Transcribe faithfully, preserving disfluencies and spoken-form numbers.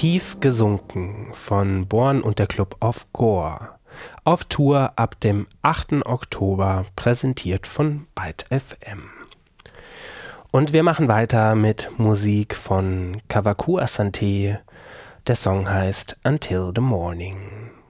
Tief gesunken von Born und der Club of Gore. Auf Tour ab dem achten Oktober, präsentiert von Byte F M. Und wir machen weiter mit Musik von Kavaku Asante. Der Song heißt Until the Morning.